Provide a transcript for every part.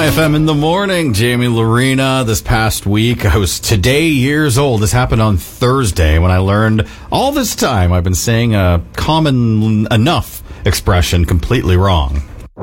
My FM in the morning, Jamie Lorena. This past week, I was today years old. This happened on Thursday when I learned all this time I've been saying a common enough expression completely wrong.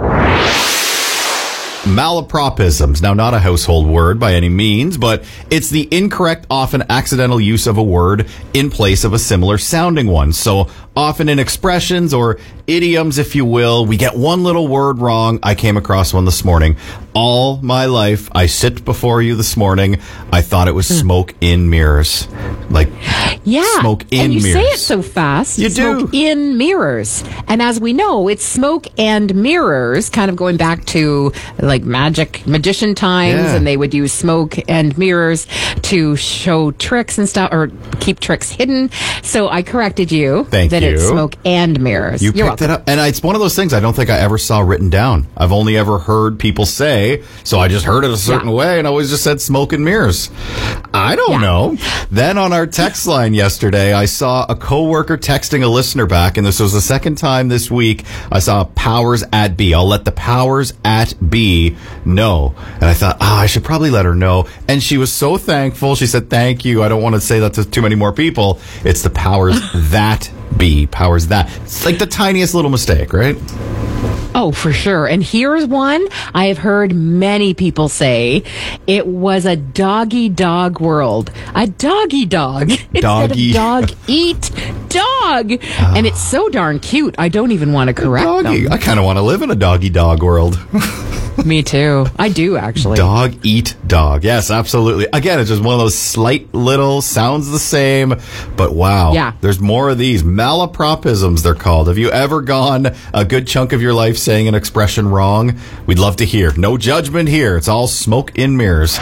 Malapropisms. Now, not a household word by any means, but it's the incorrect, often accidental use of a word in place of a similar sounding one. So often in expressions or idioms, if you will, we get one little word wrong. I came across one this morning. All my life, I sit before you this morning. I thought it was smoke in mirrors. Like, smoke in mirrors. And you say it so fast. You smoke do. in mirrors. And as we know, it's smoke and mirrors, kind of going back to like magician times, and they would use smoke and mirrors to show tricks and stuff, or keep tricks hidden. So I corrected you. Thank you. It's smoke and mirrors. You picked it up. And it's one of those things I don't think I ever saw written down. I've only ever heard people say, so I just heard it a certain way and always just said smoke and mirrors. I don't know. Then on our text line yesterday, I saw a coworker texting a listener back, and this was the second time this week I saw powers at B. I'll let the powers at B know. And I thought, I should probably let her know. And she was so thankful. She said, thank you. I don't want to say that to too many more people. It's the powers that B. Powers that. It's like the tiniest little mistake, right? Oh, for sure. And here's one I have heard many people say. It was a doggy dog world. A doggy dog. Instead of dog eat dog. And it's so darn cute. I don't even want to correct them. I kind of want to live in a doggy dog world. Me too. I do, actually. Dog eat dog. Yes, absolutely. Again, it's just one of those slight little, sounds the same, but wow. Yeah. There's more of these. Malapropisms, they're called. Have you ever gone a good chunk of your life saying an expression wrong? We'd love to hear. No judgment here. It's all smoke in mirrors.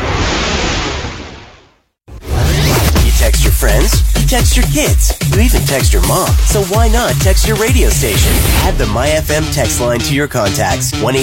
You text your friends, you text your kids, you even text your mom. So why not text your radio station? Add the MyFM text line to your contacts.